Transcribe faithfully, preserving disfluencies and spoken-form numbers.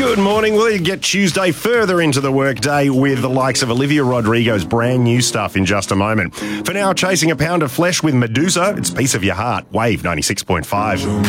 Good morning. We'll get Tuesday further into the workday with the likes of Olivia Rodrigo's brand new stuff in just a moment. For now, chasing a pound of flesh with Medusa. It's Piece of Your Heart. Wave ninety-six point five.